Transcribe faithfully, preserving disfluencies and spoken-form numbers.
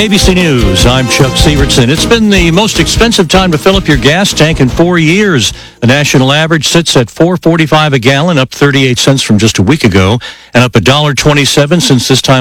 A B C News, I'm Chuck Severson. It's been the most expensive time to fill up your gas tank in four years. The national average sits at four dollars and forty-five cents a gallon, up thirty-eight cents from just a week ago, and up one dollar and twenty-seven cents since this time